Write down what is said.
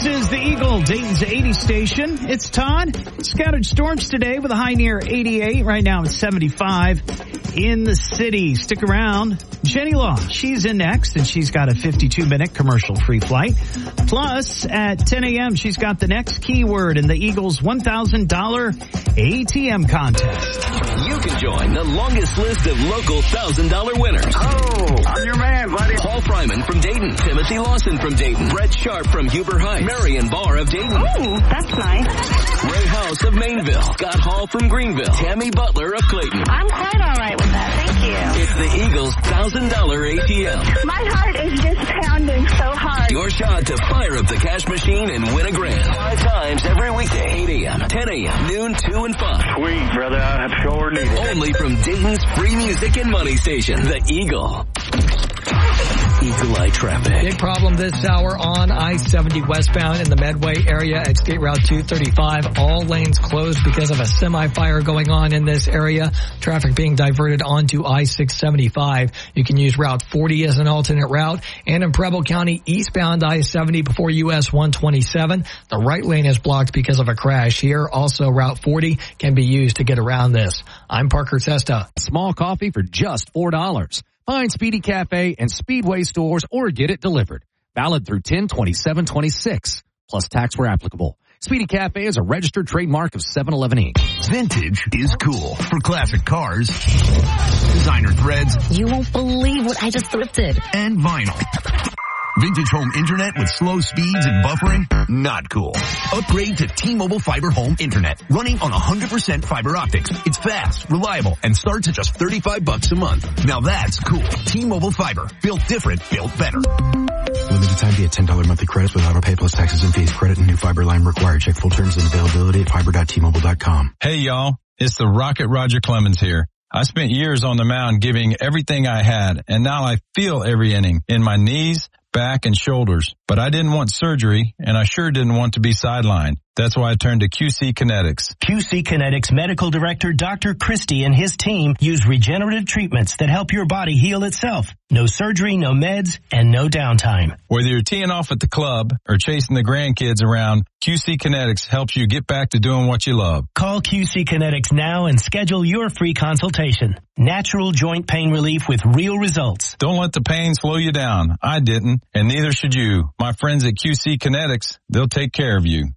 is the Eagle, Dayton's 80 station. It's Todd. Scattered storms today with a high near 88. Right now it's 75 in the city. Stick around. Jenny Law, she's in next, and she's got a 52-minute commercial-free flight. Plus, at 10 a.m., she's got the next keyword in the Eagles' $1,000 ATM contest. You can join the longest list of local $1,000 winners. Oh, I'm your man, buddy. Paul Fryman from Dayton, Timothy Lawson from Dayton, Brett Sharp from Huber Heights, Marion Barr of Dayton. Oh, that's nice. Ray House of Mainville, Scott Hall from Greenville, Tammy Butler of Clayton. I'm quite all right with that. Thank you. It's the Eagles' $1,000 ATM. My heart is just pounding so hard. Your shot to fire up the cash machine and win a grand. 5 times every weekday, 8 a.m., 10 a.m., noon, 2, and 5. Sweet, brother. I sure need it. Only from Dayton's free music and money station, the Eagle. Eagle Eye traffic. Big problem this hour on I-70 westbound in the Medway area at State Route 235. All lanes closed because of a semi-fire going on in this area. Traffic being diverted onto I-675. You can use Route 40 as an alternate route. And in Preble County, eastbound I-70 before US 127. The right lane is blocked because of a crash here. Also, Route 40 can be used to get around this. I'm Parker Testa. Small coffee for just $4. Find Speedy Cafe and Speedway stores or get it delivered. Valid through 10/27/26, plus tax where applicable. Speedy Cafe is a registered trademark of 7-Eleven Inc. Vintage is cool for classic cars, designer threads. You won't believe what I just thrifted. And vinyl. Vintage home internet with slow speeds and buffering? Not cool. Upgrade to T-Mobile Fiber Home Internet, running on 100% fiber optics. It's fast, reliable, and starts at just $35 a month. Now that's cool. T-Mobile Fiber. Built different, built better. Limited time via $10 monthly credits with auto pay plus taxes and fees. Credit and new fiber line required. Check full terms and availability at fiber.tmobile.com. Hey y'all, it's the Rocket Roger Clemens here. I spent years on the mound giving everything I had, and now I feel every inning in my knees, back, and shoulders. But I didn't want surgery, and I sure didn't want to be sidelined. That's why I turned to QC Kinetics. QC Kinetics Medical Director Dr. Christie and his team use regenerative treatments that help your body heal itself. No surgery, no meds, and no downtime. Whether you're teeing off at the club or chasing the grandkids around, QC Kinetics helps you get back to doing what you love. Call QC Kinetics now and schedule your free consultation. Natural joint pain relief with real results. Don't let the pain slow you down. I didn't, and neither should you. My friends at QC Kinetics, they'll take care of you.